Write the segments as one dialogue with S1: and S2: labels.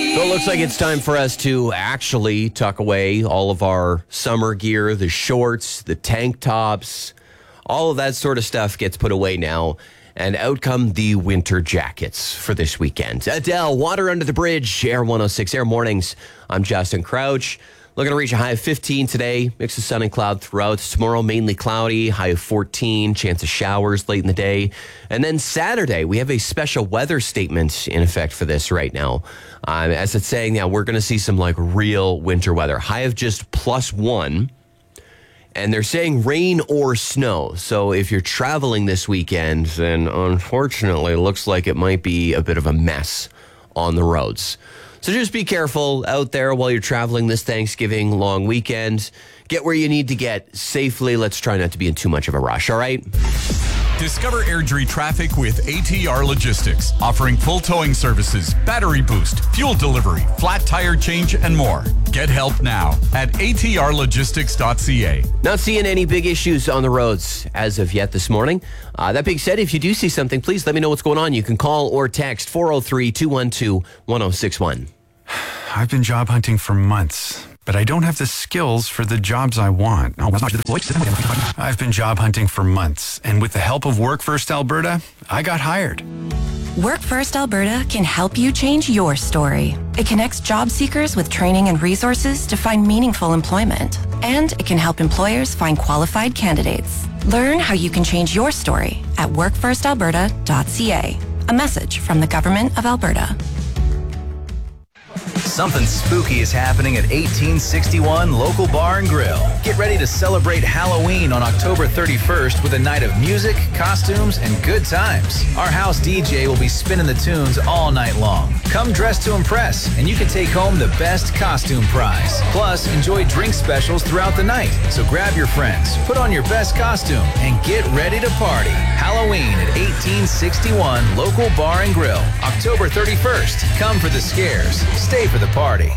S1: So it looks like it's time for us to actually tuck away all of our summer gear, the shorts, the tank tops, all of that sort of stuff gets put away now. And out come the winter jackets for this weekend. Adele, Water Under the Bridge, Air 106, Air Mornings. I'm Justin Crouch. Looking to reach a high of 15 today. Mix of sun and cloud throughout. Tomorrow, mainly cloudy, high of 14. Chance of showers late in the day. And then Saturday, we have a special weather statement in effect for this right now. As it's saying, yeah, we're going to see some like real winter weather. High of just +1. And they're saying rain or snow. So if you're traveling this weekend, then unfortunately, it looks like it might be a bit of a mess on the roads. So just be careful out there while you're traveling this Thanksgiving long weekend. Get where you need to get safely. Let's try not to be in too much of a rush, all right?
S2: Discover Airdrie traffic with ATR Logistics, offering full towing services, battery boost, fuel delivery, flat tire change, and more. Get help now at atrlogistics.ca.
S1: Not seeing any big issues on the roads as of yet this morning. That being said, if you do see something, please let me know what's going on. You can call or text 403-212-1061.
S3: I've been job hunting for months, but I don't have the skills for the jobs I want. I've been job hunting for months, and with the help of Work First Alberta, I got hired.
S4: Work First Alberta can help you change your story. It connects job seekers with training and resources to find meaningful employment. And it can help employers find qualified candidates. Learn how you can change your story at workfirstalberta.ca. A message from the Government of Alberta.
S5: Something spooky is happening at 1861 Local Bar and Grill. Get ready to celebrate Halloween on October 31st with a night of music, costumes, and good times. Our house DJ will be spinning the tunes all night long. Come dressed to impress, and you can take home the best costume prize. Plus, enjoy drink specials throughout the night. So grab your friends, put on your best costume, and get ready to party. Halloween at 1861 Local Bar and Grill, October 31st. Come for the scares. Stay for the party.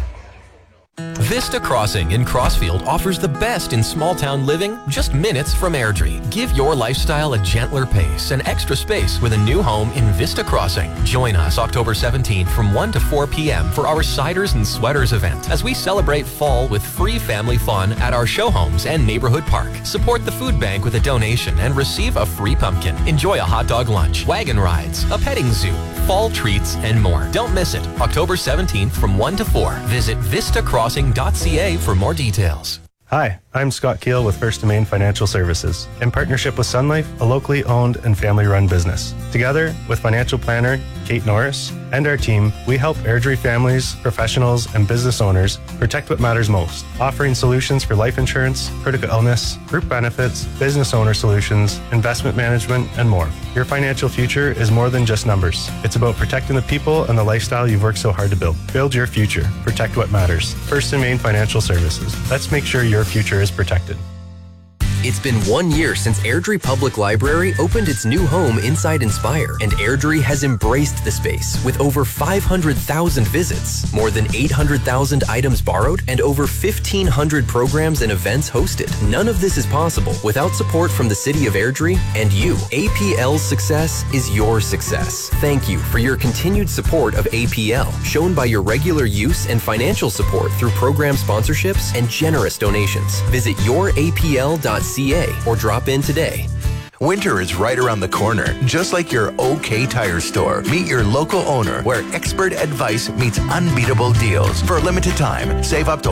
S6: Vista Crossing in Crossfield offers the best in small-town living just minutes from Airdrie. Give your lifestyle a gentler pace and extra space with a new home in Vista Crossing. Join us October 17th from 1 to 4 p.m. for our Ciders and Sweaters event as we celebrate fall with free family fun at our show homes and neighborhood park. Support the food bank with a donation and receive a free pumpkin. Enjoy a hot dog lunch, wagon rides, a petting zoo, fall treats, and more. Don't miss it. October 17th from 1 to 4. Visit vistacrossing.ca for more details.
S7: Hi, I'm Scott Keel with First & Main Financial Services, in partnership with Sun Life, a locally owned and family-run business. Together with financial planner Kate Norris and our team, we help Airdrie families, professionals, and business owners protect what matters most, offering solutions for life insurance, critical illness, group benefits, business owner solutions, investment management, and more. Your financial future is more than just numbers. It's about protecting the people and the lifestyle you've worked so hard to build. Build your future. Protect what matters. First & Main Financial Services. Let's make sure your future is protected.
S8: It's been 1 year since Airdrie Public Library opened its new home inside Inspire, and Airdrie has embraced the space with over 500,000 visits, more than 800,000 items borrowed, and over 1,500 programs and events hosted. None of this is possible without support from the City of Airdrie and you. APL's success is your success. Thank you for your continued support of APL, shown by your regular use and financial support through program sponsorships and generous donations. Visit yourapl.ca or drop in today.
S9: Winter is right around the corner, just like your OK Tire store. Meet your local owner, where expert advice meets unbeatable deals. For a limited time, save up to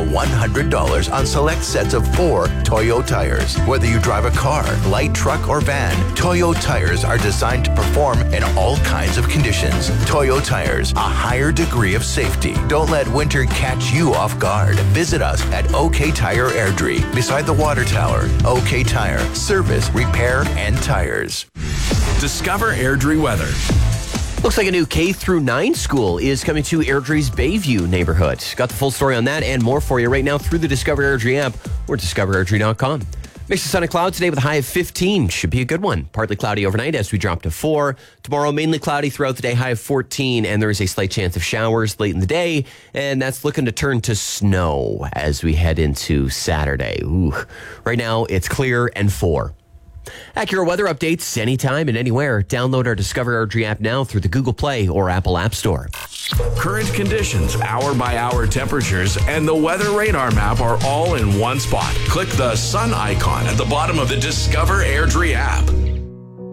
S9: $100 on select sets of 4 Toyo tires. Whether you drive a car, light truck, or van, Toyo tires are designed to perform in all kinds of conditions. Toyo tires, a higher degree of safety. Don't let winter catch you off guard. Visit us at OK Tire Airdrie, beside the water tower. OK Tire, service, repair, and tires.
S2: Discover Airdrie weather.
S1: Looks like a new K-9 school is coming to Airdrie's Bayview neighborhood. Got the full story on that and more for you right now through the Discover Airdrie app or discoverairdrie.com. Mix of sun and cloud today with a high of 15. Should be a good one. Partly cloudy overnight as we drop to 4. Tomorrow, mainly cloudy throughout the day, high of 14. And there is a slight chance of showers late in the day. And that's looking to turn to snow as we head into Saturday. Ooh. Right now, it's clear and 4. Accurate weather updates anytime and anywhere. Download our Discover Airdrie app now through the Google Play or Apple App Store.
S10: Current conditions, hour-by-hour temperatures, and the weather radar map are all in one spot. Click the sun icon at the bottom of the Discover Airdrie app.